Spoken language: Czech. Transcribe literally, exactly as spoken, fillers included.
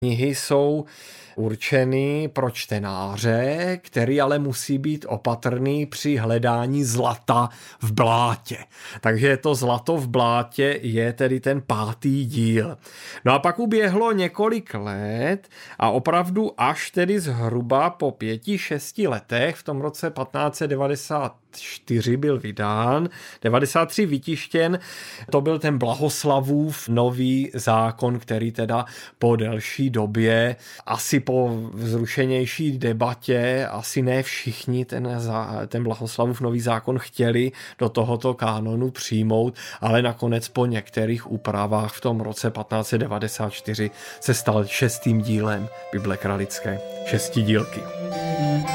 Knihy jsou určeny pro čtenáře, který ale musí být opatrný při hledání zlata v blátě. Takže to Zlato v blátě je tedy ten pátý díl. No a pak uběhlo několik let a opravdu až tedy zhruba po pěti, šesti letech v tom roce patnáct set devadesát čtyři byl vydán, devadesát tři vytištěn, to byl ten Blahoslavův nový zákon, který teda po delší době, asi po vzrušenější debatě, asi ne všichni ten, ten Blahoslavův nový zákon chtěli do tohoto kánonu přijmout, ale nakonec po některých úpravách v tom roce patnáct set devadesát čtyři se stal šestým dílem Bible kralické šestidílky.